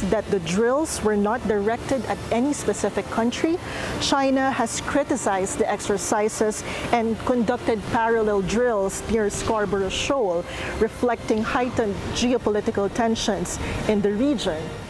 that the drills were not directed at any specific country, China has criticized the exercises and conducted parallel drills near Scarborough Shoal, reflecting heightened geopolitical tensions in the region.